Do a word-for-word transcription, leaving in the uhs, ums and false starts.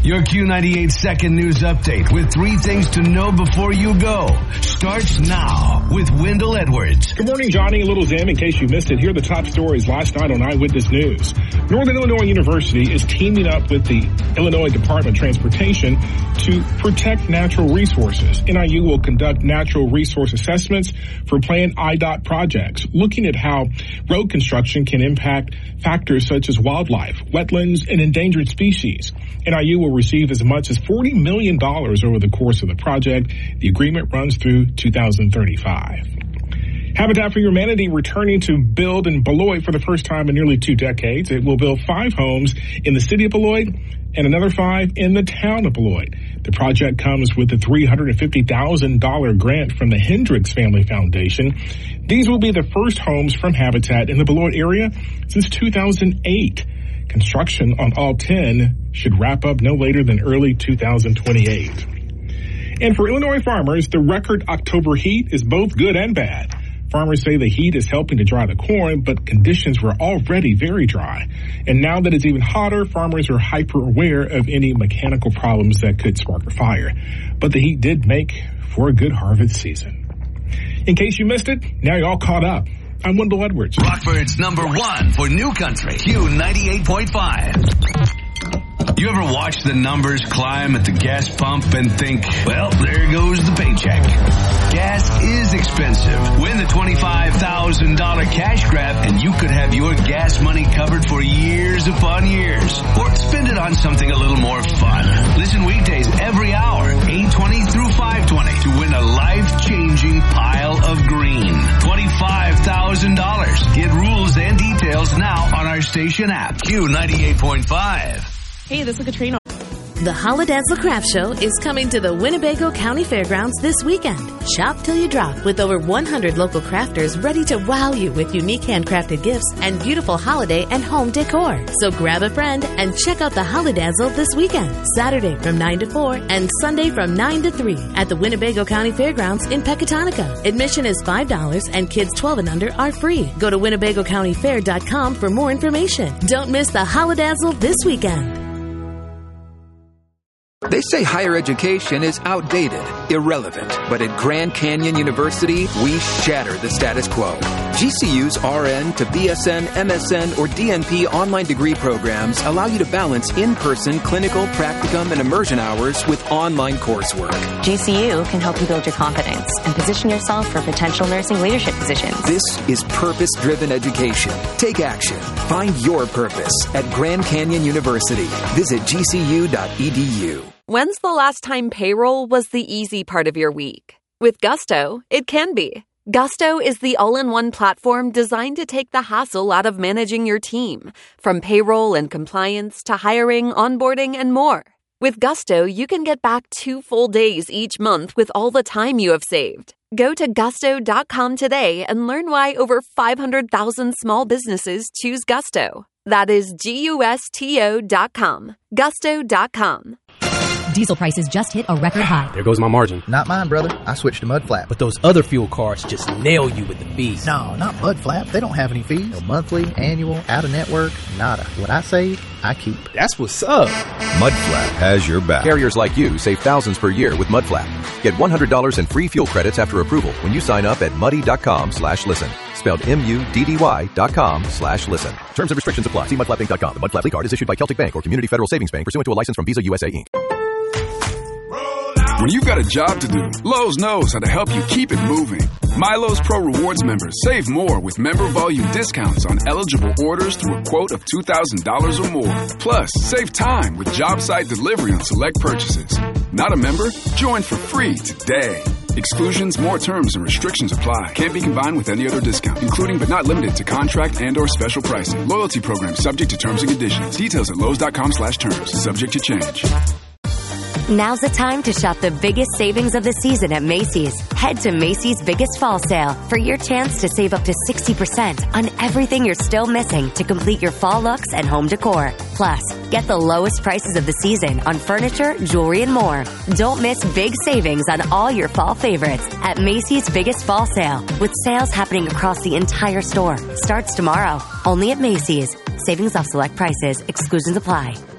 Your Q ninety-eight second news update with three things to know before you go starts now with Wendell Edwards. Good morning, Johnny. A little Zim. In case you missed it, here are the top stories last night on Eyewitness News. Northern Illinois University is teaming up with the Illinois Department of Transportation to protect natural resources. N I U will conduct natural resource assessments for planned I D O T projects, looking at how road construction can impact factors such as wildlife, wetlands, and endangered species. N I U will receive as much as forty million dollars over the course of the project. The agreement runs through two thousand thirty-five. Habitat for Humanity returning to build in Beloit for the first time in nearly two decades. It will build five homes in the city of Beloit and another five in the town of Beloit. The project comes with a three hundred fifty thousand dollars grant from the Hendricks Family Foundation. These will be the first homes from Habitat in the Beloit area since two thousand eight. Construction on all ten should wrap up no later than early two thousand twenty-eight. And for Illinois farmers, the record October heat is both good and bad. Farmers say the heat is helping to dry the corn, but conditions were already very dry. And now that it's even hotter, farmers are hyper aware of any mechanical problems that could spark a fire. But the heat did make for a good harvest season. In case you missed it, now you're all caught up. I'm Wendell Edwards. Rockford's number one for New Country, Q ninety-eight point five. You ever watch the numbers climb at the gas pump and think, well, there goes the paycheck? Gas is expensive. Win the twenty-five thousand dollars cash grab and you could have your gas money covered for years upon years. Or spend it on something a little more fun. Listen weekdays every hour, eight twenty through five twenty, to win a life-changing pile of green. twenty-five thousand dollars. Get rules and details now on our station app. Q ninety-eight point five. Hey, this is Katrina. The Holidazzle Craft Show is coming to the Winnebago County Fairgrounds this weekend. Shop till you drop with over one hundred local crafters ready to wow you with unique handcrafted gifts and beautiful holiday and home decor. So grab a friend and check out the Holidazzle this weekend, Saturday from nine to four and Sunday from nine to three at the Winnebago County Fairgrounds in Pecatonica. Admission is five dollars and kids twelve and under are free. Go to Winnebago County Fair dot com for more information. Don't miss the Holidazzle this weekend. They say higher education is outdated, irrelevant, but at Grand Canyon University, we shatter the status quo. G C U's R N to B S N, M S N, or D N P online degree programs allow you to balance in-person clinical, practicum, and immersion hours with online coursework. G C U can help you build your confidence and position yourself for potential nursing leadership positions. This is purpose-driven education. Take action. Find your purpose at Grand Canyon University. Visit G C U dot E D U. When's the last time payroll was the easy part of your week? With Gusto, it can be. Gusto is the all-in-one platform designed to take the hassle out of managing your team, from payroll and compliance to hiring, onboarding, and more. With Gusto, you can get back two full days each month with all the time you have saved. Go to gusto dot com today and learn why over five hundred thousand small businesses choose Gusto. That is G U S T O dot com. gusto dot com. Diesel prices just hit a record high. There goes my margin. Not mine, brother. I switched to Mudflap. But those other fuel cards just nail you with the fees. No, not Mudflap. They don't have any fees. No monthly, annual, out-of-network, nada. What I save, I keep. That's what's up. Mudflap has your back. Carriers like you save thousands per year with Mudflap. Get one hundred dollars in free fuel credits after approval when you sign up at muddy dot com slash listen. Spelled M U D D Y dot com slash listen. Terms and restrictions apply. See mudflap inc dot com. The Mudflap card is issued by Celtic Bank or Community Federal Savings Bank pursuant to a license from Visa U S A, Incorporated. When you've got a job to do, Lowe's knows how to help you keep it moving. MyLowe's Pro Rewards members save more with member volume discounts on eligible orders through a quote of two thousand dollars or more. Plus, save time with job site delivery on select purchases. Not a member? Join for free today. Exclusions, more terms, and restrictions apply. Can't be combined with any other discount, including but not limited to contract and or special pricing. Loyalty program subject to terms and conditions. Details at lowes dot com slash terms. Subject to change. Now's the time to shop the biggest savings of the season at Macy's. Head to Macy's Biggest Fall Sale for your chance to save up to sixty percent on everything you're still missing to complete your fall looks and home decor. Plus, get the lowest prices of the season on furniture, jewelry, and more. Don't miss big savings on all your fall favorites at Macy's Biggest Fall Sale, with sales happening across the entire store. Starts tomorrow, only at Macy's. Savings off select prices. Exclusions apply.